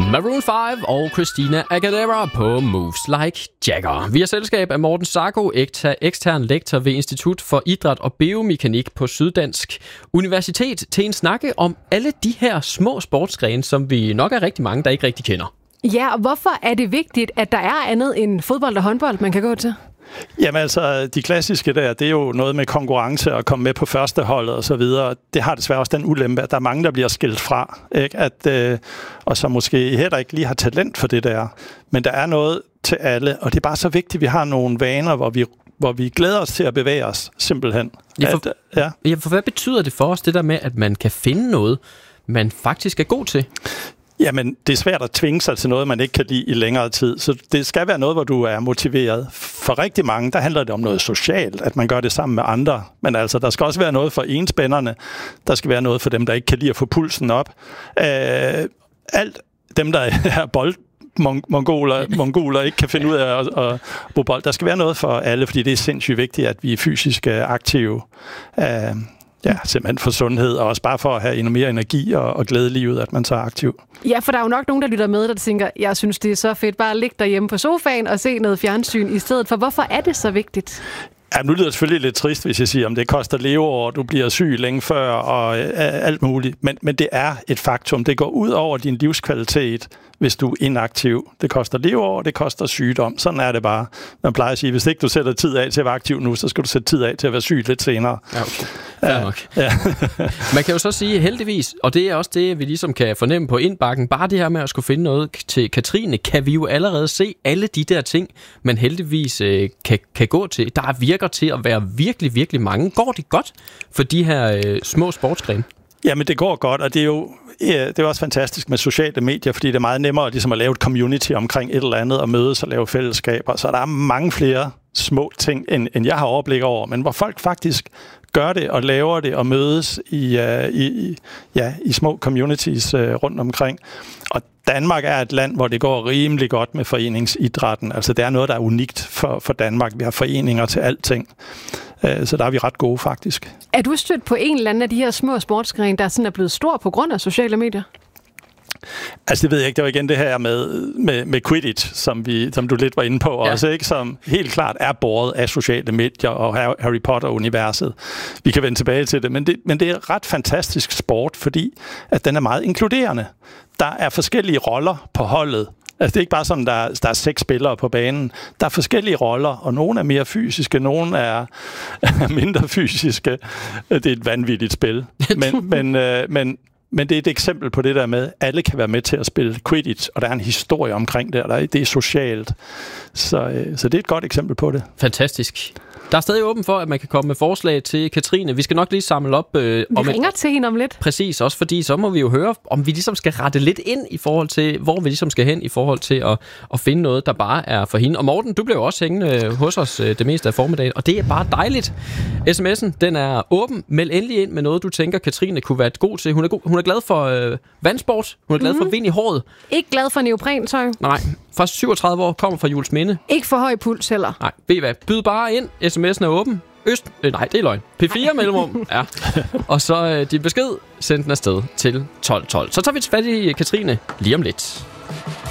Maroon 5 og Christina Aguilera på Moves Like Jagger. Vi har selskab af Morten Sarko, ekstern lektor ved Institut for Idræt og Biomekanik på Syddansk Universitet, til en snakke om alle de her små sportsgrene, som vi nok er rigtig mange, der ikke rigtig kender. Ja, og hvorfor er det vigtigt, at der er andet end fodbold og håndbold, man kan gå til? Jamen altså, de klassiske der, det er jo noget med konkurrence og komme med på førsteholdet og så videre. Det har desværre også den ulempe, at der er mange, der bliver skilt fra, ikke? Og som måske heller ikke lige har talent for det der. Men der er noget til alle, og det er bare så vigtigt, at vi har nogle vaner, hvor vi glæder os til at bevæge os, simpelthen. For hvad betyder det for os, det der med, at man kan finde noget, man faktisk er god til? Jamen, det er svært at tvinge sig til noget, man ikke kan lide i længere tid. Så det skal være noget, hvor du er motiveret. For rigtig mange, der handler det om noget socialt, at man gør det sammen med andre. Men altså, der skal også være noget for enspænderne. Der skal være noget for dem, der ikke kan lide at få pulsen op. Alt dem, der er mongoler ikke kan finde ud af at bruge bold. Der skal være noget for alle, fordi det er sindssygt vigtigt, at vi er fysisk aktive. Ja, simpelthen for sundhed, og også bare for at have endnu mere energi og glæde i livet, at man så er aktiv. Ja, for der er jo nok nogen, der lytter med, der tænker, jeg synes, det er så fedt bare at ligge derhjemme på sofaen og se noget fjernsyn i stedet for. Hvorfor er det så vigtigt? Ja, nu lyder det selvfølgelig lidt trist, hvis jeg siger, om det koster leveår, du bliver syg længe før og alt muligt. Men det er et faktum. Det går ud over din livskvalitet, hvis du er inaktiv. Det koster leveår, det koster sygdom. Sådan er det bare. Man plejer at sige, hvis ikke du sætter tid af til at være aktiv nu, så skal du sætte tid af til at være syg lidt senere. Ja, okay. Fair nok. Ja. Man kan jo så sige heldigvis, og det er også det, vi ligesom kan fornemme på indbakken, bare det her med at skulle finde noget til Katrine, kan vi jo allerede se alle de der ting, man heldigvis kan gå til. Der virker til at være virkelig, virkelig mange. Går det godt for de her små sportsgrene? Jamen, det går godt, og det er også fantastisk med sociale medier, fordi det er meget nemmere ligesom at lave et community omkring et eller andet og mødes og lave fællesskaber. Så der er mange flere små ting, end jeg har overblik over, men hvor folk faktisk gør det og laver det og mødes i små communities rundt omkring. Og Danmark er et land, hvor det går rimelig godt med foreningsidrætten. Altså det er noget, der er unikt for Danmark. Vi har foreninger til alting. Så der er vi ret gode, faktisk. Er du stødt på en eller anden af de her små sportsgrene, der sådan er blevet stor på grund af sociale medier? Altså det ved jeg ikke. Det var igen det her med Quidditch, som du lidt var inde på også, ikke? Som helt klart er båret af sociale medier og Harry Potter-universet. Vi kan vende tilbage til det, men det er ret fantastisk sport, fordi at den er meget inkluderende. Der er forskellige roller på holdet. Altså det er ikke bare sådan, der er 6 spillere på banen. Der er forskellige roller, og nogle er mere fysiske, nogle er mindre fysiske. Det er et vanvittigt spil. Men det er et eksempel på det der med, at alle kan være med til at spille Quidditch, og der er en historie omkring det, og det er socialt. Så det er et godt eksempel på det. Fantastisk. Der er stadig åben for, at man kan komme med forslag til Katrine. Vi skal nok lige samle op. Vi ringer til hende om lidt. Præcis, også fordi så må vi jo høre, om vi ligesom skal rette lidt ind i forhold til, hvor vi ligesom skal hen i forhold til at finde noget, der bare er for hende. Og Morten, du blev jo også hængende hos os det meste af formiddagen, og det er bare dejligt. SMS'en, den er åben. Meld endelig ind med noget, du tænker, Katrine kunne være god til. Hun er glad for vandsport. Hun er glad for vind i håret. Ikke glad for neoprentøj. Nej, fra 37 år, kommer fra Juelsminde. Ikke for høj puls heller. Nej, ved I hvad? Byd bare ind. SMS'en er åben. Nej, det er løgn. P4 mellemrum. Ja. Og så din besked, send den afsted til 1212. Så tager vi fat i Katrine lige om lidt.